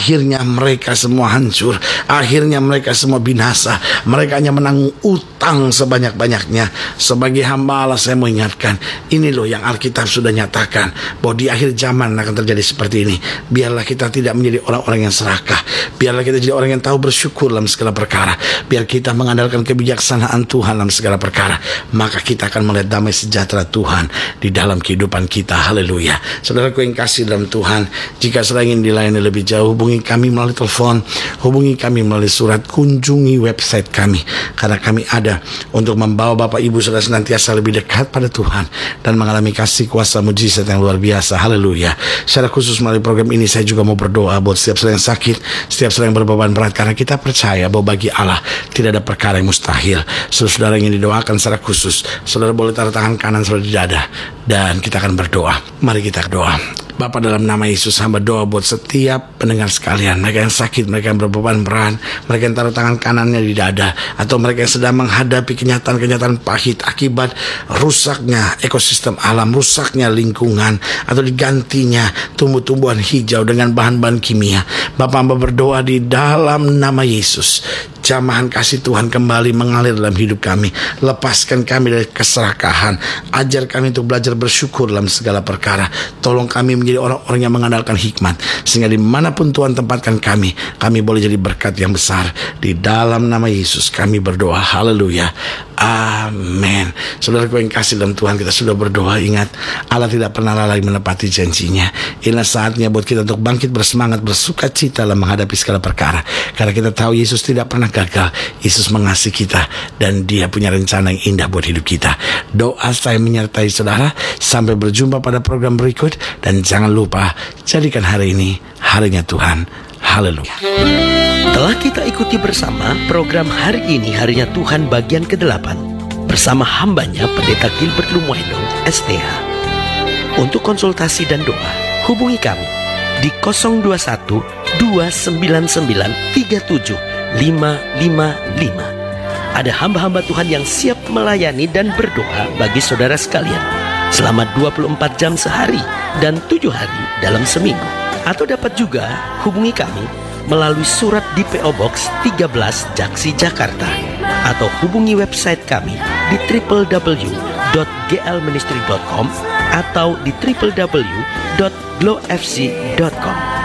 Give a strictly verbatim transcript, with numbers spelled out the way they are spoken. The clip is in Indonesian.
akhirnya mereka semua hancur, akhirnya mereka semua binasa. Mereka hanya menanggung utang sebanyak-banyaknya. Sebagai hamba Allah, saya mau ingatkan, ini loh yang Alkitab sudah nyatakan, bahwa di akhir zaman akan terjadi seperti ini. Biarlah kita tidak menjadi orang-orang yang serakah, biarlah kita jadi orang yang tahu bersyukur dalam segala perkara, biar kita mengandalkan kebijaksanaan Tuhan dalam segala perkara, maka kita akan melihat damai sejahtera Tuhan di dalam kehidupan kita. Haleluya. Saudaraku yang kasih dalam Tuhan, jika sedang ingin dilayani lebih jauh, hubungi kami melalui telepon, hubungi kami melalui surat, kunjungi website kami, karena kami ada untuk membawa Bapak Ibu Saudara senantiasa lebih dekat pada Tuhan dan mengalami kasih kuasa mujizat yang luar biasa. Haleluya. Secara khusus melalui program ini saya juga mau berdoa buat setiap saudara yang sakit, setiap saudara yang berbeban berat, karena kita percaya bahwa bagi Allah tidak ada perkara yang mustahil. Saudara yang ingin didoakan secara khusus, saudara boleh taruh tangan kanan saudara di dada dan kita akan berdoa. Mari kita berdoa. Bapa, dalam nama Yesus, hamba doa buat setiap pendengar sekalian, mereka yang sakit, mereka yang berbeban berat, mereka yang taruh tangan kanannya di dada, atau mereka yang sedang menghadapi kenyataan-kenyataan pahit akibat rusaknya ekosistem alam, rusaknya lingkungan, atau digantinya tumbuh-tumbuhan hijau dengan bahan-bahan kimia. Bapa, hamba berdoa di dalam nama Yesus, jamahan kasih Tuhan kembali mengalir dalam hidup kami. Lepaskan kami dari keserakahan, ajar kami untuk belajar bersyukur dalam segala perkara. Tolong kami menjadi orang-orang yang mengandalkan hikmat, sehingga dimanapun Tuhan tempatkan kami, kami boleh jadi berkat yang besar. Di dalam nama Yesus kami berdoa. Haleluya. Amin. Saudaraku yang kasih dalam Tuhan, kita sudah berdoa. Ingat, Allah tidak pernah lalai menepati janjinya. Inilah saatnya buat kita untuk bangkit bersemangat, bersuka cita dalam menghadapi segala perkara, karena kita tahu Yesus tidak pernah gagal. Yesus mengasihi kita dan Dia punya rencana yang indah buat hidup kita. Doa saya menyertai saudara. Sampai berjumpa pada program berikut, dan jangan lupa jadikan hari ini harinya Tuhan. Haleluya. Telah kita ikuti bersama program Hari Ini Harinya Tuhan bagian kedelapan bersama hambanya Pendeta Gilbert Lumoeno S T H. Untuk konsultasi dan doa, hubungi kami di nol dua satu dua sembilan sembilan tiga tujuh lima lima lima. Ada hamba-hamba Tuhan yang siap melayani dan berdoa bagi saudara sekalian selama dua puluh empat jam sehari dan tujuh hari dalam seminggu. Atau dapat juga hubungi kami melalui surat di P O Box tiga belas Jaksi, Jakarta, atau hubungi website kami di w w w dot g l ministry dot com atau di w w w dot glow f c dot com.